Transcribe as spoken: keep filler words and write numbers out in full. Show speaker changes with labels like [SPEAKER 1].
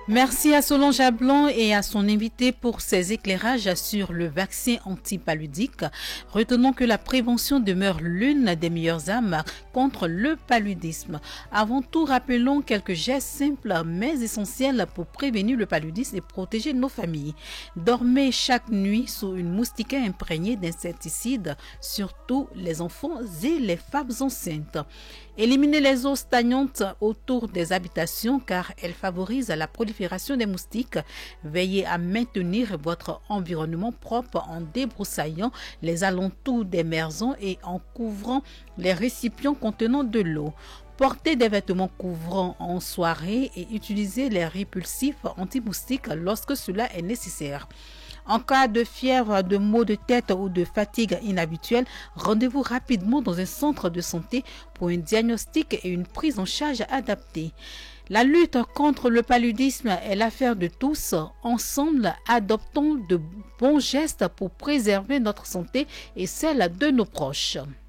[SPEAKER 1] Merci à Solange Jablon et à son invité pour ses éclairages sur le vaccin antipaludique. Retenons que la prévention demeure l'une des meilleures armes contre le paludisme. Avant tout, rappelons quelques gestes simples mais essentiels pour prévenir le paludisme et protéger nos familles. Dormez chaque nuit sous une moustiquaire imprégnée d'insecticides, surtout les enfants et les femmes enceintes. Éliminez les eaux stagnantes autour des habitations car elles favorisent la prolifération des moustiques. Veillez à maintenir votre environnement propre en débroussaillant les alentours des maisons et en couvrant les récipients contenant de l'eau. Portez des vêtements couvrants en soirée et utilisez les répulsifs anti-moustiques lorsque cela est nécessaire. En cas de fièvre, de maux de tête ou de fatigue inhabituelle, rendez-vous rapidement dans un centre de santé pour un diagnostic et une prise en charge adaptée. La lutte contre le paludisme est l'affaire de tous. Ensemble, adoptons de bons gestes pour préserver notre santé et celle de nos proches.